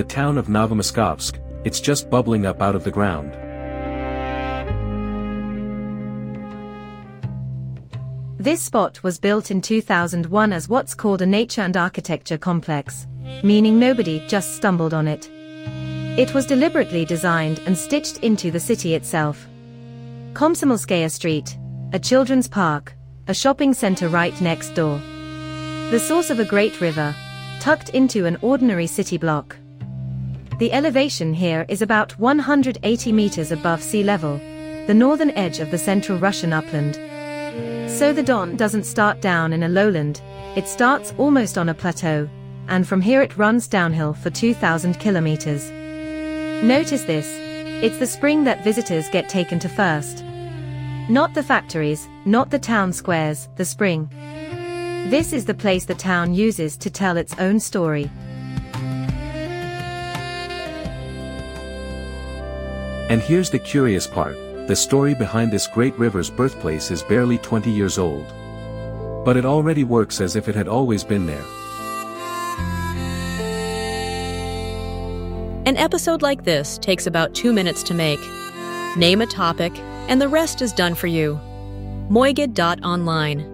the town of Novomoskovsk, it's just bubbling up out of the ground. This spot was built in 2001 as what's called a nature and architecture complex, meaning nobody just stumbled on it. It was deliberately designed and stitched into the city itself. Komsomolskaya Street, a children's park, a shopping center right next door. The source of a great river, tucked into an ordinary city block. The elevation here is about 180 meters above sea level, the northern edge of the central Russian upland. So the Don doesn't start down in a lowland, it starts almost on a plateau, and from here it runs downhill for 2,000 kilometers. Notice this, it's the spring that visitors get taken to first. Not the factories, not the town squares, the spring. This is the place the town uses to tell its own story. And here's the curious part, the story behind this great river's birthplace is barely 20 years old. But it already works as if it had always been there. An episode like this takes about 2 minutes to make. Name a topic, and the rest is done for you. Moigid.online